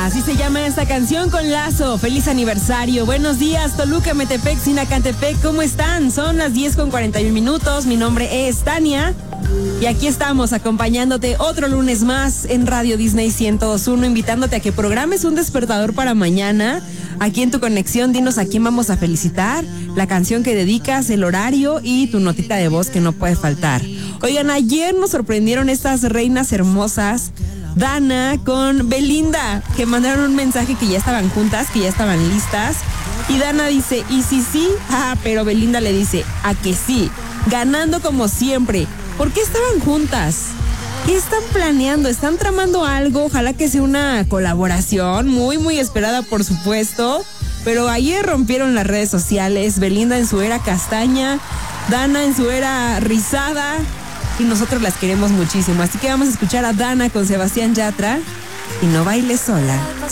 Así se llama esta canción con Lazo. Feliz aniversario. Buenos días, Toluca, Metepec, Sinacantepec. ¿Cómo están? Son las 10:41. Mi nombre es Tania. Y aquí estamos acompañándote otro lunes más en Radio Disney 102.1, invitándote a que programes un despertador para mañana. Aquí en tu conexión, dinos a quién vamos a felicitar, la canción que dedicas, el horario y tu notita de voz que no puede faltar. Oigan, ayer nos sorprendieron estas reinas hermosas, Dana con Belinda, que mandaron un mensaje que ya estaban juntas, que ya estaban listas. Y Dana dice, ¿y si sí? Pero Belinda le dice, ¿a que sí? Ganando como siempre. ¿Por qué estaban juntas? ¿Qué están planeando? ¿Están tramando algo? Ojalá que sea una colaboración muy, muy esperada, por supuesto. Pero ayer rompieron las redes sociales. Belinda en su era castaña, Dana en su era rizada. Y nosotros las queremos muchísimo. Así que vamos a escuchar a Dana con Sebastián Yatra y No bailes sola.